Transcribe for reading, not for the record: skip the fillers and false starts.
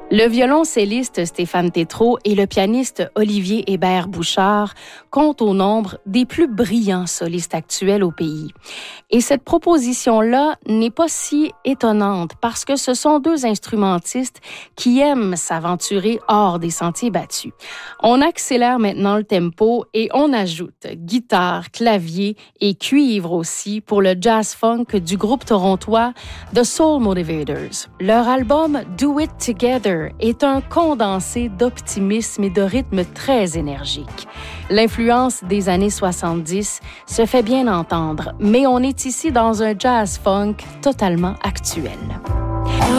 Le violoncelliste Stéphane Tétrault et le pianiste Olivier Hébert-Bouchard comptent au nombre des plus brillants solistes actuels au pays. Et cette proposition-là n'est pas si étonnante parce que ce sont deux instrumentistes qui aiment s'aventurer hors des sentiers battus. On accélère maintenant le tempo et on ajoute guitare, clavier et cuivre aussi pour le jazz-funk du groupe torontois The Soul Motivators. Leur album Do It Together est un condensé d'optimisme et de rythme très énergique. L'influence des années 70 se fait bien entendre, mais on est ici dans un jazz-funk totalement actuel.